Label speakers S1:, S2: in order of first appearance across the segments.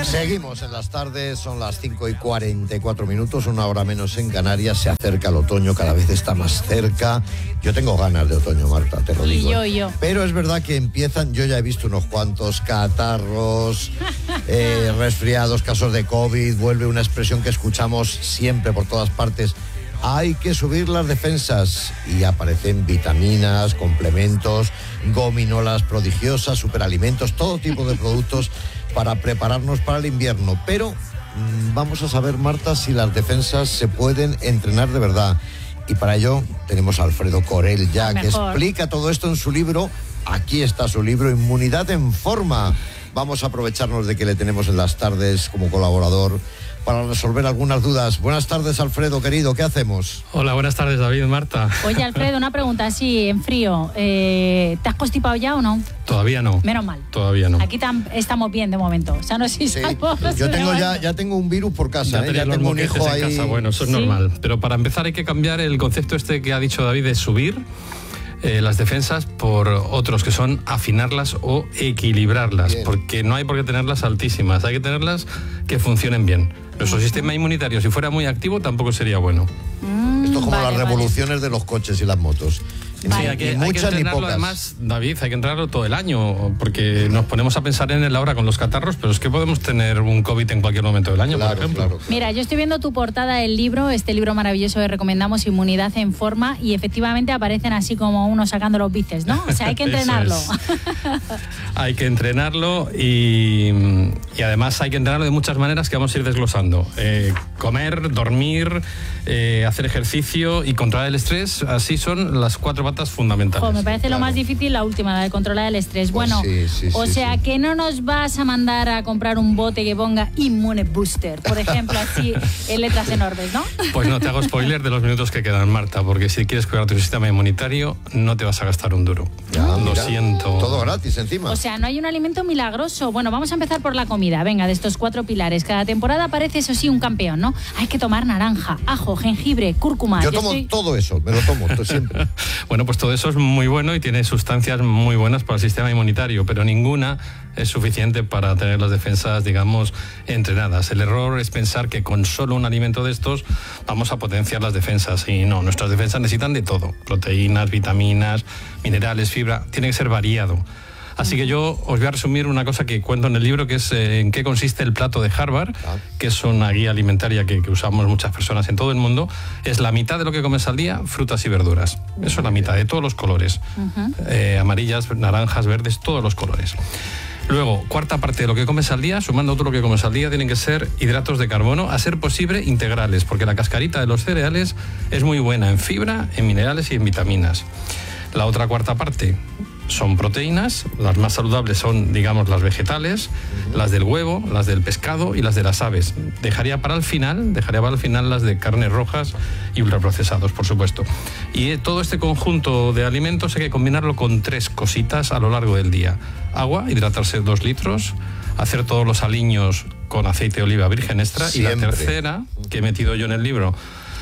S1: Seguimos en las tardes, son las 5:44, una hora menos en Canarias. Se acerca el otoño, cada vez está más cerca. Yo tengo ganas de otoño, Marta, te lo digo.
S2: Y yo.
S1: Pero es verdad que empiezan, yo ya he visto unos cuantos catarros, resfriados, casos de COVID. Vuelve una expresión que escuchamos siempre por todas partes: hay que subir las defensas, y aparecen vitaminas, complementos, gominolas prodigiosas, superalimentos, todo tipo de productos para prepararnos para el invierno. Pero vamos a saber, Marta, si las defensas se pueden entrenar de verdad. Y para ello tenemos a Alfredo Corell ya, que explica todo esto en su libro. Aquí está su libro, Inmunidad en Forma. Vamos a aprovecharnos de que le tenemos en las tardes como colaborador para resolver algunas dudas. Buenas tardes, Alfredo, querido, ¿qué hacemos?
S3: Hola, buenas tardes, David, Marta.
S2: Oye, Alfredo, una pregunta así, en frío. ¿Te has constipado ya o no?
S3: Todavía no.
S2: Menos mal.
S3: Todavía no.
S2: Aquí estamos bien de momento. O sea, no sé si salvo.
S1: Yo tengo ya tengo un virus por casa,
S3: ya
S1: tengo un hijo ahí.
S3: En casa. Bueno, eso es normal. Pero para empezar hay que cambiar el concepto este que ha dicho David de subir las defensas por otros, que son afinarlas o equilibrarlas. Bien. Porque no hay por qué tenerlas altísimas, hay que tenerlas que funcionen bien. Nuestro sistema inmunitario, si fuera muy activo, tampoco sería bueno.
S1: Esto es como las revoluciones de los coches y las motos.
S3: Sí, hay que entrenarlo. Además, David, hay que entrenarlo todo el año, porque nos ponemos a pensar en él ahora con los catarros, pero es que podemos tener un COVID en cualquier momento del año, por ejemplo. Claro.
S2: Mira, yo estoy viendo tu portada del libro, este libro maravilloso que recomendamos, Inmunidad en Forma, y efectivamente aparecen así como uno sacando los bíceps, ¿no? O sea, hay que entrenarlo.
S3: Hay que entrenarlo y además hay que entrenarlo de muchas maneras que vamos a ir desglosando. Comer, dormir, hacer ejercicio y controlar el estrés, así son las 4 patas fundamentales.
S2: Me parece lo más difícil la última, la de controlar el estrés. Bueno, que no nos vas a mandar a comprar un bote que ponga Immune Booster, por ejemplo, así en letras enormes, ¿no?
S3: Pues no te hago spoiler de los minutos que quedan, Marta, porque si quieres cuidar tu sistema inmunitario no te vas a gastar un duro. Lo siento.
S1: Todo gratis encima.
S2: O sea, no hay un alimento milagroso. Bueno, vamos a empezar por la comida. Venga, de estos 4 pilares. Cada temporada aparece, eso sí, un campeón, ¿no? Hay que tomar naranja, ajo, jengibre, cúrcuma.
S1: Yo tomo todo eso, me lo tomo siempre.
S3: Bueno, pues todo eso es muy bueno y tiene sustancias muy buenas para el sistema inmunitario, pero ninguna es suficiente para tener las defensas, digamos, entrenadas. El error es pensar que con solo un alimento de estos vamos a potenciar las defensas, y no, nuestras defensas necesitan de todo: proteínas, vitaminas, minerales, fibra, tiene que ser variado. Así que yo os voy a resumir una cosa que cuento en el libro, que es en qué consiste el plato de Harvard, que es una guía alimentaria que usamos muchas personas en todo el mundo. Es la mitad de lo que comes al día, frutas y verduras. Eso es la mitad, de todos los colores. Amarillas, naranjas, verdes, todos los colores. Luego, 4ª parte de lo que comes al día, sumando todo lo que comes al día, tienen que ser hidratos de carbono, a ser posible integrales, porque la cascarita de los cereales es muy buena en fibra, en minerales y en vitaminas. La otra 4ª parte son proteínas. Las más saludables son, digamos, las vegetales, las del huevo, las del pescado y las de las aves. Dejaría para el final las de carnes rojas y ultraprocesados, por supuesto. Y todo este conjunto de alimentos hay que combinarlo con 3 cositas a lo largo del día: agua, hidratarse 2 litros, hacer todos los aliños con aceite de oliva virgen extra. Siempre. Y la tercera, que he metido yo en el libro,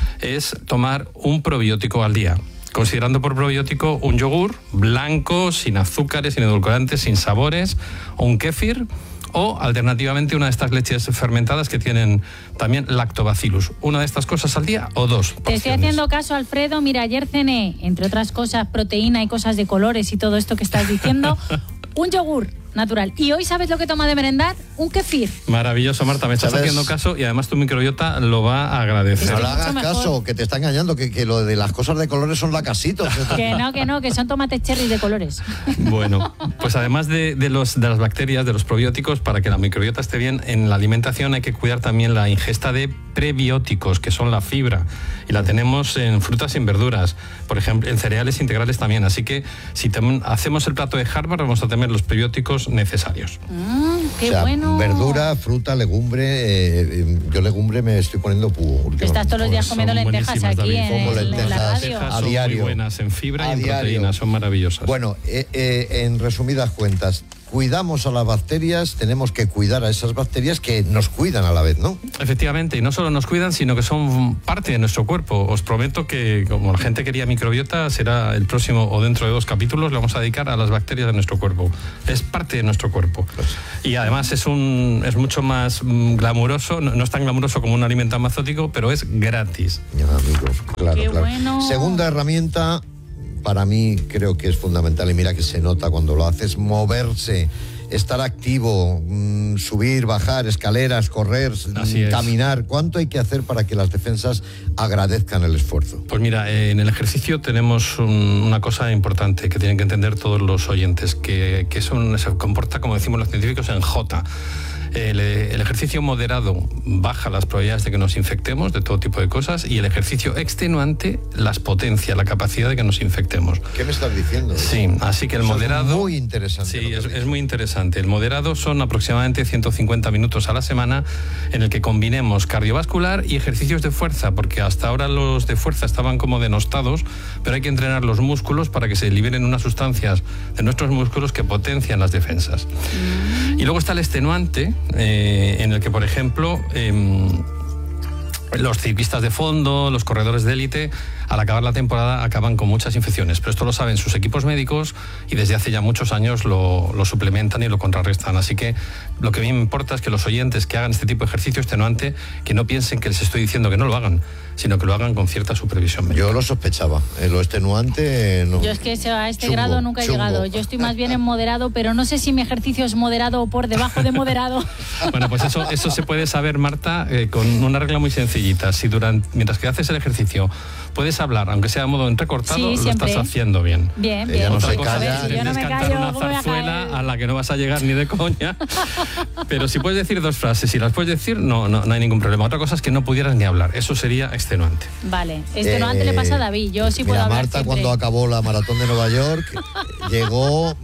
S3: es tomar un probiótico al día. Considerando por probiótico un yogur blanco, sin azúcares, sin edulcorantes, sin sabores, o un kéfir, o alternativamente una de estas leches fermentadas que tienen también lactobacillus. Una de estas cosas al día o 2 porciones.
S2: Te estoy haciendo caso, Alfredo. Mira, ayer cené, entre otras cosas, proteína y cosas de colores y todo esto que estás diciendo, un yogur natural. Y hoy, ¿sabes lo que toma de merendar? Un kéfir.
S3: Maravilloso, Marta, me estás haciendo caso, y además tu microbiota lo va a agradecer.
S1: No le hagas caso, que te está engañando, que lo de las cosas de colores son lacasitos.
S2: Que no, que son tomates cherry de colores.
S3: Bueno, pues además de las bacterias, de los probióticos, para que la microbiota esté bien, en la alimentación hay que cuidar también la ingesta de prebióticos, que son la fibra, y la tenemos en frutas y en verduras, por ejemplo, en cereales integrales también. Así que si hacemos el plato de Harvard, vamos a tener los prebióticos necesarios.
S2: ¡Qué bueno!
S1: Verdura, fruta, legumbre. Yo legumbre me estoy poniendo últimamente.
S2: Estás todos los días comiendo lentejas aquí en la radio.
S3: A diario. Son muy buenas en fibra y en proteínas, son maravillosas.
S1: Bueno, en resumidas cuentas, cuidamos a las bacterias, tenemos que cuidar a esas bacterias que nos cuidan a la vez, ¿no?
S3: Efectivamente, y no solo nos cuidan, sino que son parte de nuestro cuerpo. Os prometo que, como la gente quería microbiota, será el próximo o dentro de 2 capítulos, le vamos a dedicar a las bacterias de nuestro cuerpo. Es parte de nuestro cuerpo. Y además es mucho más glamuroso, no es tan glamuroso como un alimento amazótico, pero es gratis.
S1: Ya, amigos, claro,
S2: Qué
S1: claro.
S2: bueno.
S1: Segunda herramienta, para mí creo que es fundamental, y mira que se nota cuando lo haces, moverse, estar activo, subir, bajar escaleras, correr, caminar. ¿Cuánto hay que hacer para que las defensas agradezcan el esfuerzo?
S3: Pues mira, en el ejercicio tenemos una cosa importante que tienen que entender todos los oyentes, que se comporta, como decimos los científicos, en J. El ejercicio moderado baja las probabilidades de que nos infectemos de todo tipo de cosas, y el ejercicio extenuante las potencia, la capacidad de que nos infectemos.
S1: ¿Qué me estás diciendo?
S3: Sí, así que el moderado...
S1: Es muy interesante.
S3: Sí, es muy interesante. El moderado son aproximadamente 150 minutos a la semana en el que combinemos cardiovascular y ejercicios de fuerza, porque hasta ahora los de fuerza estaban como denostados, pero hay que entrenar los músculos para que se liberen unas sustancias de nuestros músculos que potencian las defensas. Y luego está el extenuante, en el que, por ejemplo, los ciclistas de fondo, los corredores de élite, al acabar la temporada acaban con muchas infecciones, pero esto lo saben sus equipos médicos y desde hace ya muchos años lo suplementan y lo contrarrestan. Así que lo que a mí me importa es que los oyentes que hagan este tipo de ejercicio extenuante, que no piensen que les estoy diciendo que no lo hagan, sino que lo hagan con cierta supervisión médica.
S1: Yo lo sospechaba, lo extenuante no.
S2: Yo es que a este grado nunca he llegado. Yo estoy más bien en moderado, pero no sé si mi ejercicio es moderado o por debajo de moderado.
S3: Bueno, pues eso se puede saber, Marta, con una regla muy sencillita. Si mientras que haces el ejercicio puedes hablar, aunque sea de modo entrecortado,
S2: sí,
S3: lo estás haciendo bien.
S2: Bien.
S1: No
S3: Otra
S1: se
S3: cosa
S1: calla.
S3: es que
S2: Yo no
S3: tienes
S2: me
S3: que cantar
S2: callo,
S3: una
S2: ¿cómo voy a
S3: zarzuela
S2: caer?
S3: a la que no vas a llegar ni de coña. Pero si puedes decir 2 frases, si las puedes decir, no hay ningún problema. Otra cosa es que no pudieras ni hablar. Eso sería extenuante.
S2: Vale, extenuante le pasa a David. Yo sí puedo hablar
S1: Marta,
S2: siempre.
S1: cuando acabó la maratón de Nueva York, llegó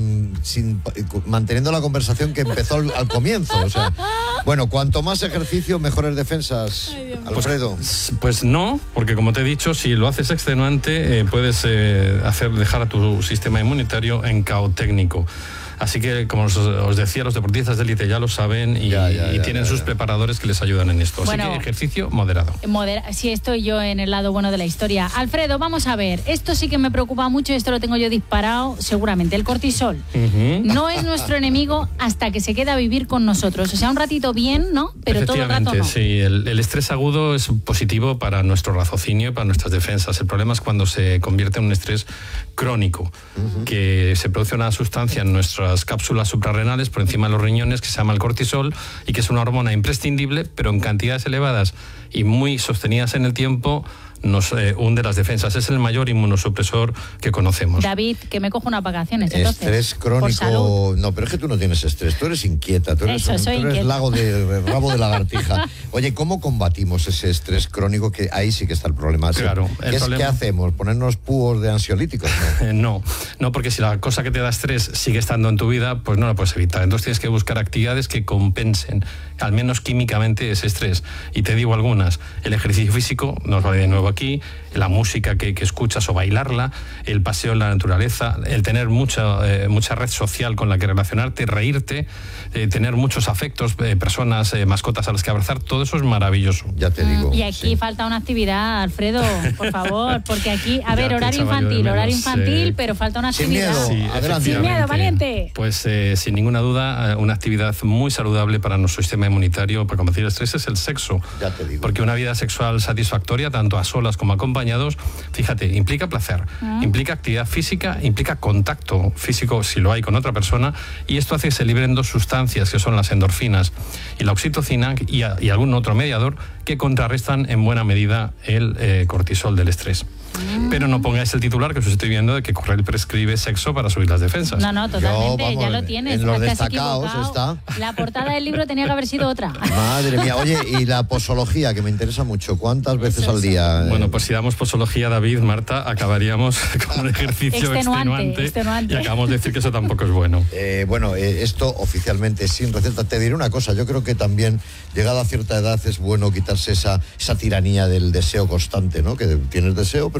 S1: manteniendo la conversación que empezó al comienzo. O sea, bueno, cuanto más ejercicio, mejores defensas. Alfredo.
S3: Pues no, porque como te he dicho, si lo haces extenuante, puedes dejar a tu sistema inmunitario en caos técnico. Así que, como os decía, los deportistas de élite ya lo saben y tienen sus preparadores que les ayudan en esto. Así que ejercicio moderado.
S2: Sí, estoy yo en el lado bueno de la historia. Alfredo, vamos a ver. Esto sí que me preocupa mucho y esto lo tengo yo disparado seguramente. El cortisol. No es nuestro enemigo hasta que se queda a vivir con nosotros. O sea, un ratito bien, ¿no? Pero todo el rato no.
S3: Sí, el estrés agudo es positivo para nuestro raciocinio y para nuestras defensas. El problema es cuando se convierte en un estrés crónico, que se produce una sustancia en nuestras cápsulas suprarrenales por encima de los riñones que se llama el cortisol y que es una hormona imprescindible, pero en cantidades elevadas y muy sostenidas en el tiempo nos hunde las defensas. Es el mayor inmunosupresor que conocemos.
S2: David, que me cojo unas vacaciones, entonces.
S1: Estrés crónico. No, pero es que tú no tienes estrés, tú eres inquieta, tú eres rabo de lagartija. Oye, ¿cómo combatimos ese estrés crónico? Que ahí sí que está el problema.
S3: Claro.
S1: ¿Qué hacemos? ¿Ponernos púos de ansiolíticos?
S3: No, porque si la cosa que te da estrés sigue estando en tu vida, pues no la puedes evitar. Entonces tienes que buscar actividades que compensen, al menos químicamente, ese estrés. Y te digo algunas. El ejercicio físico, nos vale de nuevo aquí, la música que escuchas o bailarla, el paseo en la naturaleza, el tener mucha red social con la que relacionarte, reírte, tener muchos afectos, personas, mascotas a las que abrazar, todo eso es maravilloso.
S1: Ya te digo.
S2: Y aquí falta una actividad, Alfredo, por favor, porque aquí, horario infantil, pero falta una actividad.
S1: Sin miedo, adelante.
S2: Sin miedo, valiente.
S3: Pues sin ninguna duda, una actividad muy saludable para nuestro sistema inmunitario, para combatir el estrés, es el sexo.
S1: Ya te digo.
S3: Porque una vida sexual satisfactoria, tanto a solas como acompañados, fíjate, implica placer, implica actividad física, implica contacto físico, si lo hay, con otra persona, y esto hace que se liberen 2 sustancias, que son las endorfinas y la oxitocina, y algún otro mediador que contrarrestan en buena medida el cortisol del estrés. Pero no pongáis el titular que os estoy viendo de que Correll prescribe sexo para subir las defensas.
S2: No, totalmente, ya lo tienes.
S1: En los destacados está.
S2: La portada del libro tenía que haber sido otra.
S1: Madre mía, oye, y la posología, que me interesa mucho, ¿cuántas veces al día?
S3: Bueno, pues si damos posología, David, Marta, acabaríamos con un ejercicio extenuante. Y acabamos de decir que eso tampoco es bueno.
S1: Esto oficialmente sin receta. Te diré una cosa, yo creo que también, llegada a cierta edad, es bueno quitarse esa tiranía del deseo constante, ¿no? Que tienes deseo, pero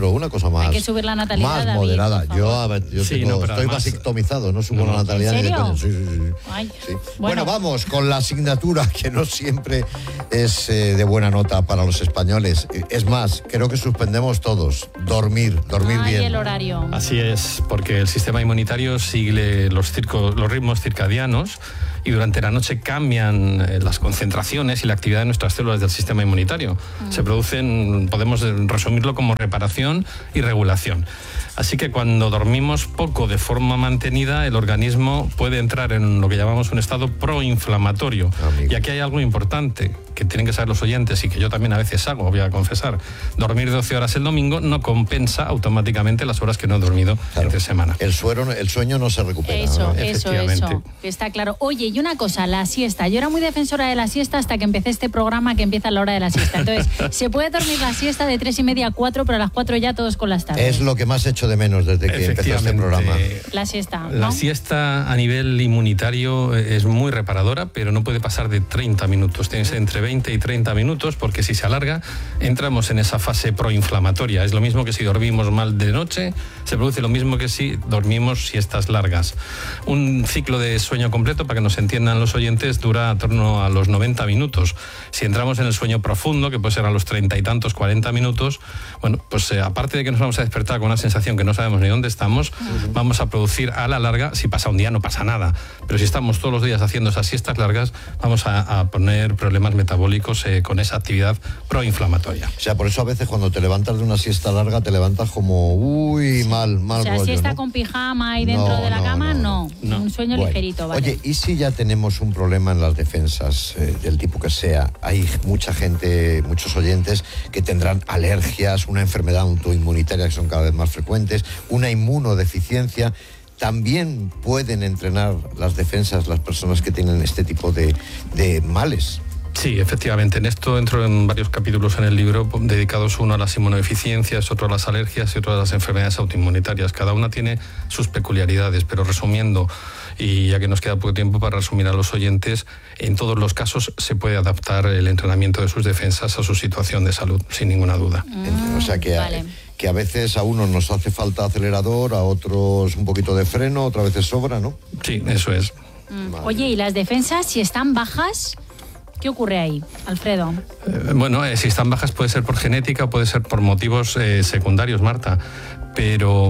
S1: pero una cosa más.
S2: Hay que subir la natalidad,
S1: más
S2: David,
S1: moderada.
S2: por
S1: Yo,
S2: favor.
S1: a ver,
S3: Sí, no, pero
S1: estoy
S3: además,
S1: vasectomizado, no subo la natalidad
S2: ¿En
S1: ni de
S2: serio?
S1: coña. Sí.
S2: Ay,
S1: Sí.
S2: bueno.
S1: Bueno, vamos con la asignatura que no siempre es de buena nota para los españoles. Es más, creo que suspendemos todos. Dormir
S2: Ay,
S1: bien.
S2: el horario.
S3: Así es, porque el sistema inmunitario sigue los ritmos circadianos y durante la noche cambian las concentraciones y la actividad de nuestras células del sistema inmunitario. Se producen, podemos resumirlo como reparación y regulación. Así que cuando dormimos poco de forma mantenida, el organismo puede entrar en lo que llamamos un estado proinflamatorio.
S1: Amigo.
S3: Y aquí hay algo importante que tienen que saber los oyentes y que yo también a veces hago, voy a confesar. Dormir 12 horas el domingo no compensa automáticamente las horas que no he dormido
S1: Claro.
S3: entre semana.
S1: El sueño no se recupera.
S2: Eso,
S1: ¿no?
S3: Efectivamente.
S2: está claro. Oye, y una cosa, la siesta. Yo era muy defensora de la siesta hasta que empecé este programa que empieza a la hora de la siesta. Entonces, se puede dormir la siesta de 3:30 a 4, pero a las 4 ya todos con las tardes.
S1: Es lo que más echo de menos desde que empezó este programa.
S2: La siesta, ¿no?
S3: La siesta a nivel inmunitario es muy reparadora, pero no puede pasar de 30 minutos. Tiene que ser entre 20 y 30 minutos, porque si se alarga, entramos en esa fase proinflamatoria. Es lo mismo que si dormimos mal de noche, se produce lo mismo que si dormimos siestas largas. Un ciclo de sueño completo, para que nos entiendan los oyentes, dura a torno a los 90 minutos. Si entramos en el sueño profundo, que puede ser a los 30 y tantos, 40 minutos, bueno, pues aparte de que nos vamos a despertar con una sensación que no sabemos ni dónde estamos, vamos a producir a la larga, si pasa un día no pasa nada, pero si estamos todos los días haciendo esas siestas largas, vamos a poner problemas metabólicos con esa actividad proinflamatoria.
S1: O sea, por eso a veces cuando te levantas de una siesta larga te levantas como, mal
S2: O sea,
S1: rollo,
S2: siesta
S1: ¿no?
S2: con pijama y dentro de la cama, no. Un sueño
S1: Bueno,
S2: ligerito, ¿vale?
S1: Oye, ¿y si ya tenemos un problema en las defensas del tipo que sea? Hay mucha gente, muchos oyentes que tendrán alergias, una enfermedad autoinmunitaria que son cada vez más frecuentes, una inmunodeficiencia. ¿También pueden entrenar las defensas las personas que tienen este tipo de males?
S3: Sí, efectivamente. En esto entro en varios capítulos en el libro dedicados, uno a las inmunodeficiencias, otro a las alergias y otro a las enfermedades autoinmunitarias. Cada una tiene sus peculiaridades, pero resumiendo, y ya que nos queda poco tiempo para resumir a los oyentes, en todos los casos se puede adaptar el entrenamiento de sus defensas a su situación de salud, sin ninguna duda.
S1: O sea que...
S2: Vale.
S1: Que a veces a unos nos hace falta acelerador, a otros un poquito de freno, otras veces sobra, ¿no?
S3: Sí, eso es.
S2: Oye, ¿y las defensas, si están bajas, qué ocurre ahí, Alfredo?
S3: Bueno, si están bajas puede ser por genética, puede ser por motivos secundarios, Marta, pero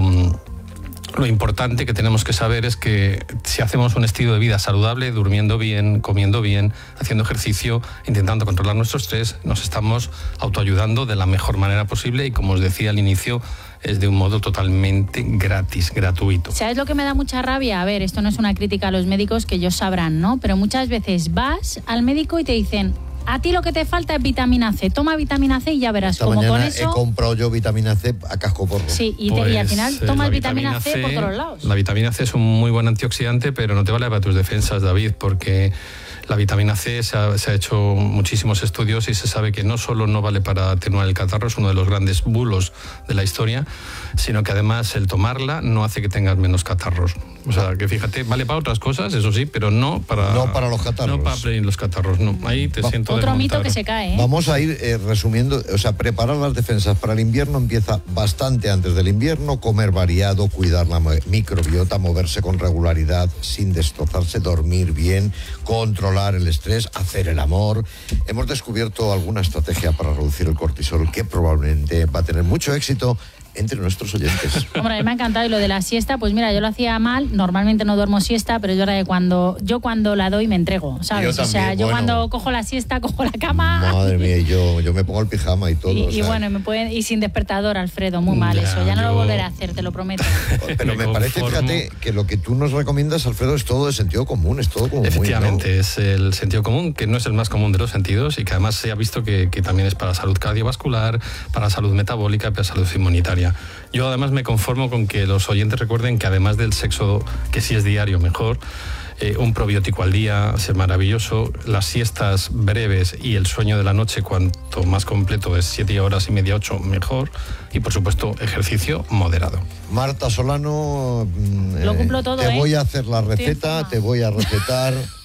S3: lo importante que tenemos que saber es que si hacemos un estilo de vida saludable, durmiendo bien, comiendo bien, haciendo ejercicio, intentando controlar nuestro estrés, nos estamos autoayudando de la mejor manera posible y, como os decía al inicio, es de un modo totalmente gratis, gratuito.
S2: ¿Sabes lo que me da mucha rabia? A ver, esto no es una crítica a los médicos, que ellos sabrán, ¿no? Pero muchas veces vas al médico y te dicen: a ti lo que te falta es vitamina C, toma vitamina C y ya verás.
S1: Esta
S2: como
S1: mañana
S2: con eso...
S1: he comprado yo vitamina C a cascoporro.
S2: Sí, y al final tomas vitamina C por todos lados.
S3: La vitamina C es un muy buen antioxidante, pero no te vale para tus defensas, David, porque la vitamina C se ha hecho muchísimos estudios y se sabe que no solo no vale para atenuar el catarro, es uno de los grandes bulos de la historia, sino que además el tomarla no hace que tengas menos catarros. O sea, que fíjate, vale para otras cosas, eso sí, pero no para
S1: los catarros.
S3: No para prevenir los catarros, no. Ahí te siento
S2: Otro
S3: desmontar.
S2: mito que se cae, ¿eh?
S1: Vamos a ir resumiendo, o sea, preparar las defensas para el invierno empieza bastante antes del invierno, comer variado, cuidar la microbiota, moverse con regularidad sin destrozarse, dormir bien, controlar el estrés, hacer el amor. Hemos descubierto alguna estrategia para reducir el cortisol que probablemente va a tener mucho éxito entre nuestros oyentes.
S2: Hombre, a mí me ha encantado. Y lo de la siesta, pues mira, yo lo hacía mal. Normalmente no duermo siesta, pero yo ahora cuando la doy me entrego, ¿sabes?
S1: Yo también,
S2: yo cuando cojo la siesta, cojo la cama.
S1: Madre mía, yo me pongo el pijama y todo.
S2: Y bueno, y sin despertador, Alfredo, muy mal eso. Ya no lo volveré a hacer, te lo prometo.
S1: Pero me parece, fíjate, que lo que tú nos recomiendas, Alfredo, es todo de sentido común, es todo como
S3: efectivamente,
S1: muy, ¿no?
S3: Es el sentido común, que no es el más común de los sentidos y que además se ha visto que también es para la salud cardiovascular, para la salud metabólica y para la salud inmunitaria. Yo además me conformo con que los oyentes recuerden que además del sexo, que si es diario mejor, un probiótico al día es maravilloso, las siestas breves y el sueño de la noche cuanto más completo es 7 horas y media, 8 mejor, y por supuesto ejercicio moderado.
S1: Marta Solano,
S2: lo cumplo todo,
S1: te voy a hacer la receta, te voy a recetar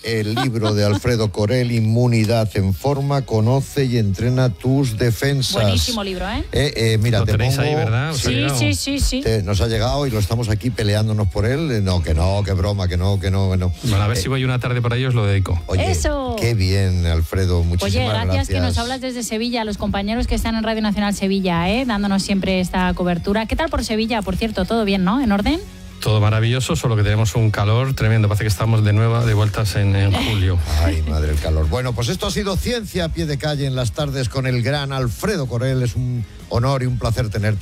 S1: el libro de Alfredo Corel, Inmunidad en Forma, conoce y entrena tus defensas.
S2: Buenísimo libro, ¿eh?
S1: Mira,
S3: lo
S1: te
S3: tenéis
S1: pongo,
S3: ahí, ¿verdad?
S2: Sí.
S1: Nos ha llegado y lo estamos aquí peleándonos por él. No, que broma, que no.
S3: Bueno, a ver si voy una tarde por ahí, os lo dedico.
S1: Oye,
S2: ¡eso!
S1: Qué bien, Alfredo, muchísimas gracias.
S2: Oye, gracias que nos hablas desde Sevilla, a los compañeros que están en Radio Nacional Sevilla, dándonos siempre esta cobertura. ¿Qué tal por Sevilla, por cierto? ¿Todo bien, no? ¿En orden?
S3: Todo maravilloso, solo que tenemos un calor tremendo. Parece que estamos de vueltas en julio.
S1: Ay, madre, el calor. Bueno, pues esto ha sido Ciencia a pie de calle en las tardes con el gran Alfredo Corel. Es un honor y un placer tenerte